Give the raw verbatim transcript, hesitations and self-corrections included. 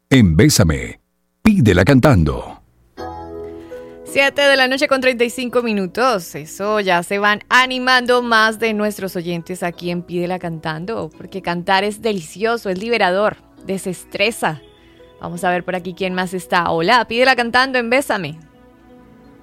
En Bésame, pídela cantando. Siete de la noche con treinta y cinco minutos. Eso, ya se van animando más de nuestros oyentes aquí en Pídela Cantando, porque cantar es delicioso, es liberador, desestresa. Vamos a ver por aquí quién más está. Hola, Pídela Cantando en Bésame.